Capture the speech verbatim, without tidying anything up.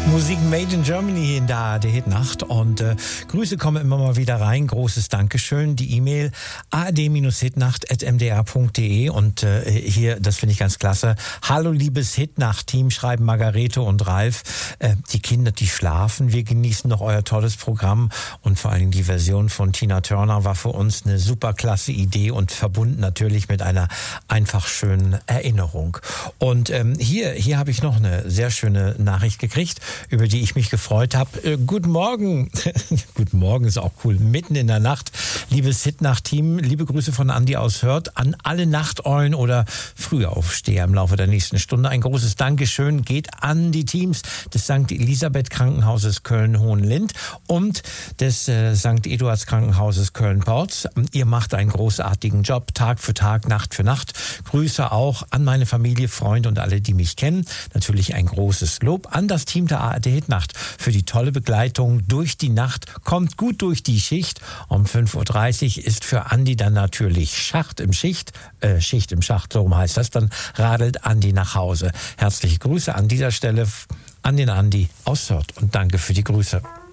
Musik Made in Germany in der A R D-Hitnacht und äh, Grüße kommen immer mal wieder rein. Großes Dankeschön. Die E-Mail a r d hitnacht at m d r punkt d e und äh, hier, das finde ich ganz klasse. Hallo liebes Hitnacht-Team, schreiben Margarete und Ralf. Äh, die Kinder, die schlafen. Wir genießen noch euer tolles Programm und vor allen Dingen die Version von Tina Turner war für uns eine super klasse Idee und verbunden natürlich mit einer einfach schönen Erinnerung. Und ähm, hier, hier habe ich noch eine sehr schöne Nachricht gekriegt, über die ich mich gefreut habe. Äh, guten Morgen. Guten Morgen ist auch cool. Mitten in der Nacht. Liebes Hitnacht-Team, liebe Grüße von Andi aus Hörth an alle Nachteulen oder Frühaufsteher im Laufe der nächsten Stunde. Ein großes Dankeschön geht an die Teams des Sankt Elisabeth Krankenhauses Köln-Hohenlind und des äh, Sankt Eduards Krankenhauses Köln-Porz. Ihr macht einen großartigen Job, Tag für Tag, Nacht für Nacht. Grüße auch an meine Familie, Freunde und alle, die mich kennen. Natürlich ein großes Lob an das Team der A R D-Hitnacht für die tolle Begleitung durch die Nacht. Kommt gut durch die Schicht. Um fünf Uhr dreißig ist für Andi dann natürlich Schacht im Schicht. Äh, Schicht im Schacht, so rum heißt das. Dann radelt Andi nach Hause. Herzliche Grüße an dieser Stelle an den Andi aus Hörth und danke für die Grüße.